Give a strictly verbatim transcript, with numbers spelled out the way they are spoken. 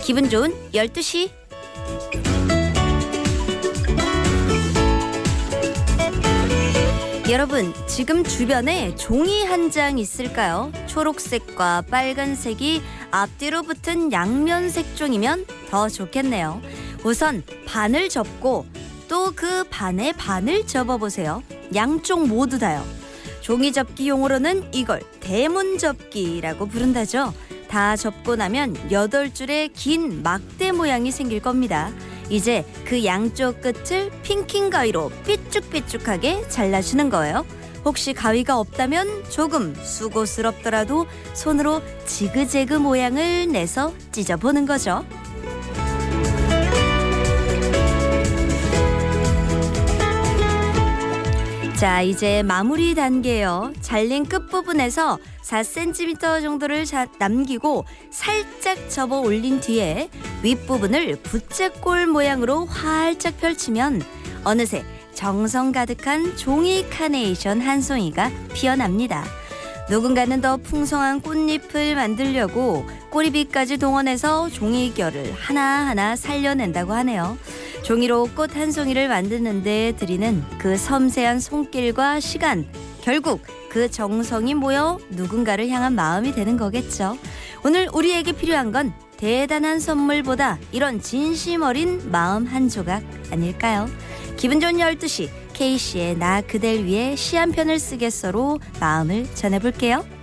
기분 좋은 열두 시. 여러분, 지금 주변에 종이 한 장 있을까요? 초록색과 빨간색이 앞뒤로 붙은 양면색 종이면 더 좋겠네요. 우선 반을 접고 또 그 반에 반을 접어보세요. 양쪽 모두 다요. 종이 접기 용어로는 이걸 대문 접기라고 부른다죠. 다 접고 나면 여덟 줄의 긴 막대 모양이 생길 겁니다. 이제 그 양쪽 끝을 핑킹 가위로 삐쭉삐쭉하게 잘라주는 거예요. 혹시 가위가 없다면 조금 수고스럽더라도 손으로 지그재그 모양을 내서 찢어보는 거죠. 자, 이제 마무리 단계예요. 잘린 끝부분에서 사 센티미터 정도를 자, 남기고 살짝 접어 올린 뒤에 윗부분을 부채꼴 모양으로 활짝 펼치면 어느새 정성 가득한 종이 카네이션 한 송이가 피어납니다. 누군가는 더 풍성한 꽃잎을 만들려고 꼬리빗까지 동원해서 종이결을 하나하나 살려낸다고 하네요. 종이로 꽃 한 송이를 만드는데 들이는 그 섬세한 손길과 시간, 결국 그 정성이 모여 누군가를 향한 마음이 되는 거겠죠. 오늘 우리에게 필요한 건 대단한 선물보다 이런 진심 어린 마음 한 조각 아닐까요? 기분 좋은 열두 시, K씨의 나 그댈 위해 시 한 편을 쓰겠어로 마음을 전해볼게요.